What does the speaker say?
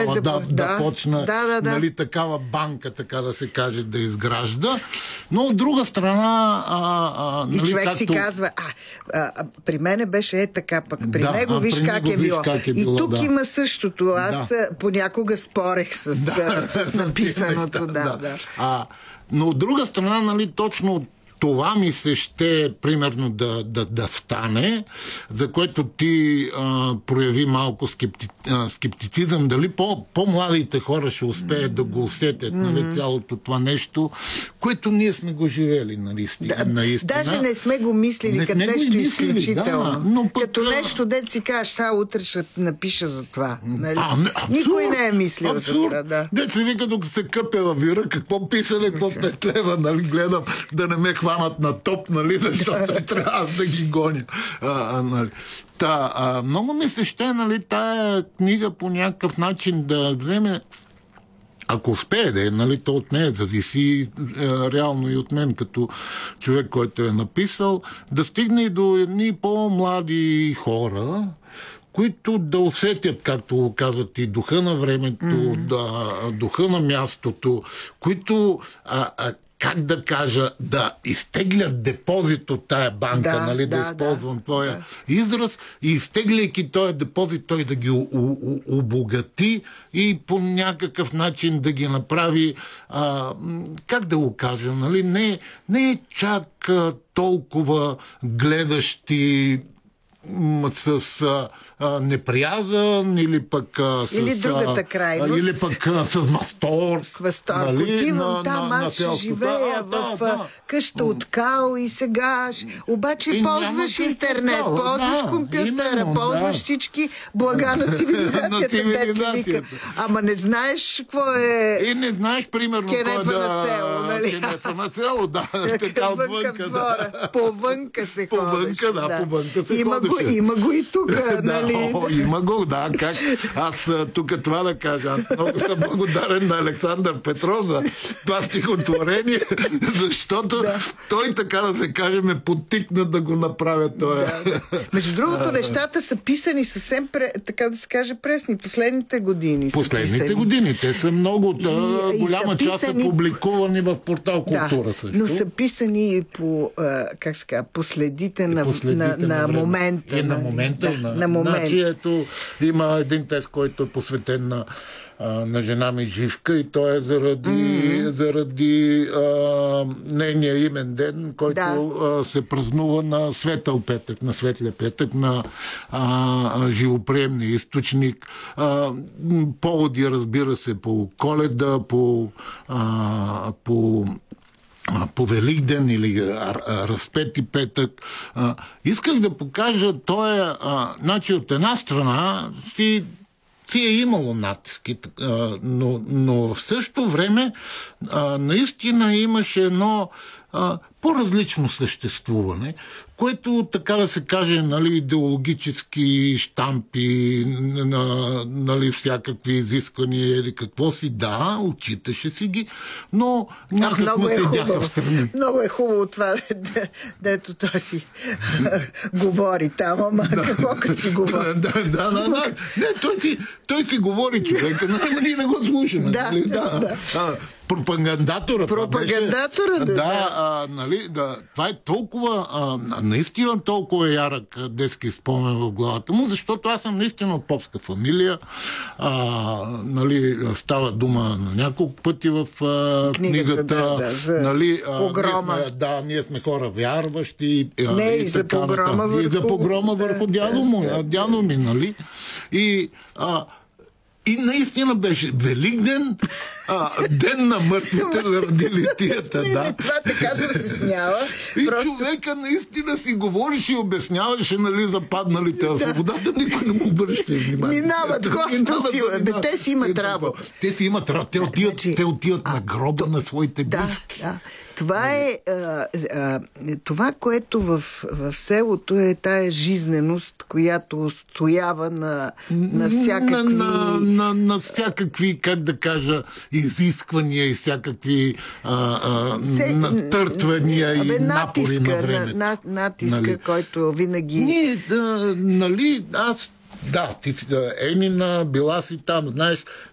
тогава да почна Да. такава банка, така да се каже, да изгражда. Но от друга страна... И човек си казва, при мене беше така, пък при него виж как е било. И тук има същото. Аз понякога спорех с написаното. Но от друга страна, точно това ми се ще, примерно, да стане, за което ти прояви малко скептицизъм. Дали по-младите хора ще успеят да го усетят, цялото това нещо, което ние сме го живели, наистина. Даже не сме го мислили като нещо изключително. Като нещо, дет си кажеш, утре ще напиша за това. Никой не е мислил за това. Дет си вика, докато се къпя във вира, какво писали, какво 5 лева, гледам да не ме хванат на топ, защото трябва да ги гоня. Много ми се ще, тая книга по някакъв начин да вземе, ако успее да е, то от нея зависи реално и от мен, като човек, който е написал, да стигне и до едни по-млади хора, които да усетят, както казват, и духа на времето, духа на мястото, които как да кажа, да изтеглят депозит от тая банка, да използвам твоя израз, и изтегляйки този депозит, той да ги обогати и по някакъв начин да ги направи, как да го кажа, не е чак толкова гледащи с неприязън или пък или другата крайност. Или пък с възторг. С възторг. Отивам там, аз ще живея в къща от кал и сега. Обаче ползваш интернет, ползваш компютъра, ползваш всички блага на цивилизацията. Ама не знаеш какво е... И не знаеш, примерно, кенефа на село, нали? Кенефа на село, така отвънка. Повънка се ходиш. Повънка се ходиш. Има го и тук, нали? Има го, как. Аз тук това да кажа. Аз много съм благодарен на Александър Петров за това стихотворение, защото той, така да се каже, ме подтикна да го направя това. Между другото, нещата са писани съвсем, така да се каже, пресни. Последните години. Последните години. Те са много. Голяма част са публикувани в портал Култура също. Но са писани по, как се казва, последите на момента. И на момента. Значи, ето, има един тест, който е посветен на жена ми Живка, и той е заради нейния имен ден, който се празнува на Светъл петък, на Светлия петък, на живоприемния източник. Поводи, разбира се, по Коледа, по Великден или Разпети петък. Исках да покажа, значи от една страна си е имало натиски, но в същото време наистина имаше едно по-различно съществуване, което, така да се каже, идеологически щампи, всякакви изисквания или какво си, отчиташе си ги, но някак му седяха в страни. Много е хубаво това, дето той си говори там, ама какво като си говори? Той си говори, човека, но ние не го слушаме. Пропагандатора. Това е толкова, наистина толкова ярък детски спомен в главата му, защото аз съм наистина от попска фамилия. Става дума на няколко пъти в книгата. Погрома. Ние сме хора вярващи. И за погрома върху дядо ми. И наистина беше Великден, ден на мъртвите заради литията. Това така се стеснява. И човека наистина си говориш и обясняваше, за падналите в свободата, никой не му обръща внимание. Минават хората, отиват. Те си имат работа. Те си имат работа. Те отиват на гроба на своите близки. Това е това, което в селото е тая жизненост, която стоява на всякакви... На всякакви, как да кажа, изисквания и всякакви натъртвания и напори на времето. Натиска, който винаги... Аз Енина, била си там, знаеш,